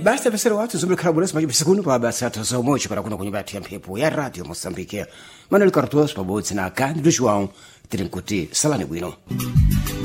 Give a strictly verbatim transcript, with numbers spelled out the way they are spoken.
basta pesero watu zombe karabulesi majibu sekundu pa basa tazo mochi para kuna kunyumba ya mpepo ya radio Mozambique. Manuel Cardoso pabodzi na Cândido João tirinkuti salani bwino.